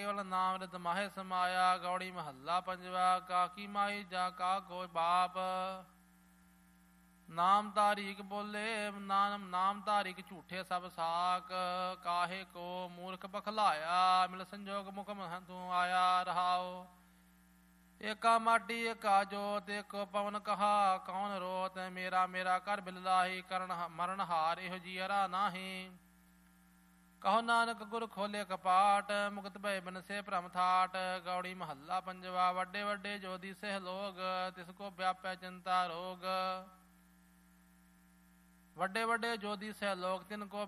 ਕੇਵਲ ਨਾਮ ਰਿਦ ਮਾਹੇ ਸਮਾਇਆ। ਗੌੜੀ ਮਹੱਲਾ ਪੰਜਵਾ। ਕਾਕੀ ਮਾਈ ਜਾ ਕਾ ਕੋਈ ਬਾਪ, ਨਾਮ ਤਾਰੀਕ ਬੋਲੇ ਨਾਮ ਤਾਰੀਕ ਝੂਠੇ ਸਭ ਸਾਕ। ਕਾਹੇ ਕੋ ਮੂਰਖ ਬਖਲਾਇਆ, ਮਿਲ ਸੰਜੋਗ ਮੁਖ ਤੂੰ ਆਇਆ ਰਹਾਓ। ਏਕਾ ਮਾਟੀ ਏਕਾ ਜੋਤ, ਏਕੋ ਪਵਨ ਕਹਾ ਕੌਣ ਰੋਤ। ਮੇਰਾ ਮੇਰਾ ਕਰ ਬਿਲਲਾਹੀ, ਕਰਨ ਮਰਨ ਹਾਰ ਇਹੋ ਜੀ ਅਰਾ ਨਾਹੀ। ਕਹੋ ਨਾਨਕ ਗੁਰ ਖੋਲੇ ਕਪਾਟ, ਮੁਕਤ ਭਏ ਬਨਸੇ ਭ੍ਰਮ ਥਾਟ। ਗੌੜੀ ਮਹੱਲਾ ਪੰਜਵਾ। ਵੱਡੇ ਵੱਡੇ ਜੋਦੀ ਸਹਿ ਲੋਗ, ਤਿਸ ਕੋ ਵਿਆਪੈ ਚਿੰਤਾ ਰੋਗ। ਵੱਡੇ ਵੱਡੇ ਜੋਦੀ ਸਹਿ ਲੋਕ, ਤਿਨ ਕੋ